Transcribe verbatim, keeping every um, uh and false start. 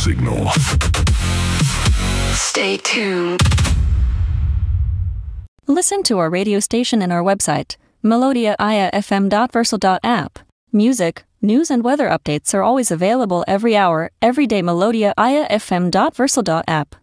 signal. Stay tuned. Listen to our radio station and our website, melodia i a f m dot versal dot app. Music, news and weather updates are always available every hour, every day. melodia i a f m dot versal dot app.